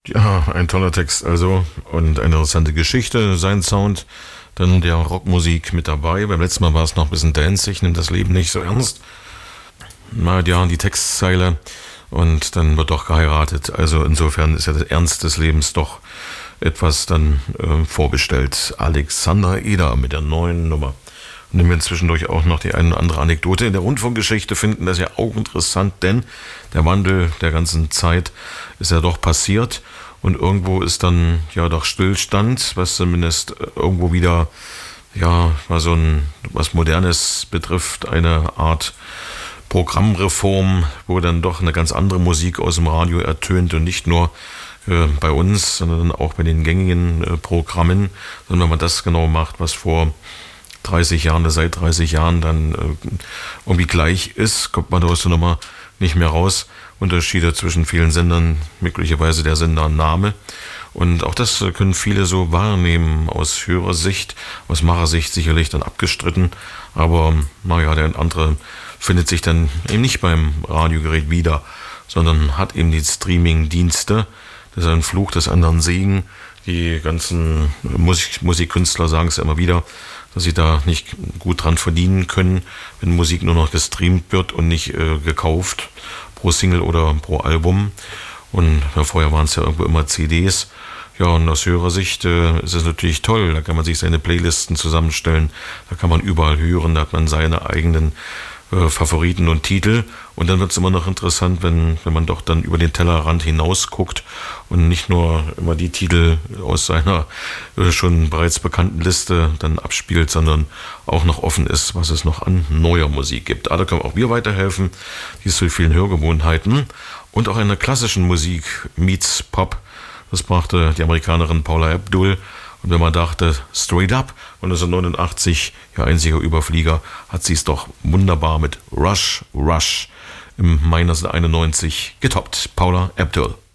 Ja, ein toller Text also und eine interessante Geschichte, sein Sound, dann der Rockmusik mit dabei. Beim letzten Mal war es noch ein bisschen Dance, ich nehme das Leben nicht so ernst. Na ja, die Textzeile und dann wird doch geheiratet. Also insofern ist ja der Ernst des Lebens doch etwas dann vorbestellt. Alexander Eder mit der neuen Nummer. Und nehmen wir zwischendurch auch noch die eine oder andere Anekdote in der Rundfunkgeschichte, finden das ja auch interessant, denn der Wandel der ganzen Zeit ist ja doch passiert und irgendwo ist dann ja doch Stillstand, was zumindest irgendwo wieder, ja, mal so ein, was Modernes betrifft, eine Art Programmreform, wo dann doch eine ganz andere Musik aus dem Radio ertönt und nicht nur bei uns, sondern auch bei den gängigen Programmen, sondern wenn man das genau macht, was vor 30 Jahren oder seit 30 Jahren dann irgendwie gleich ist, kommt man da aus der Nummer nicht mehr raus. Unterschiede zwischen vielen Sendern, möglicherweise der Sendername. Und auch das können viele so wahrnehmen aus Hörersicht, aus Machersicht sicherlich dann abgestritten. Aber naja, der andere findet sich dann eben nicht beim Radiogerät wieder, sondern hat eben die Streaming-Dienste. Das ist ein Fluch des anderen Segen. Die ganzen Musikkünstler sagen es ja immer wieder, dass sie da nicht gut dran verdienen können, wenn Musik nur noch gestreamt wird und nicht gekauft pro Single oder pro Album. Und ja, vorher waren es ja irgendwo immer CDs. Ja, und aus Hörersicht ist es natürlich toll. Da kann man sich seine Playlisten zusammenstellen. Da kann man überall hören. Da hat man seine eigenen Favoriten und Titel. Und dann wird es immer noch interessant, wenn man doch dann über den Tellerrand hinaus guckt und nicht nur immer die Titel aus seiner schon bereits bekannten Liste dann abspielt, sondern auch noch offen ist, was es noch an neuer Musik gibt. Da können auch wir weiterhelfen, diese vielen Hörgewohnheiten und auch in der klassischen Musik meets Pop. Das brachte die Amerikanerin Paula Abdul. Und wenn man dachte, Straight Up und 1989, ihr einziger Überflieger, hat sie es doch wunderbar mit Rush, Rush im Mai 1991 getoppt. Paula Abdul.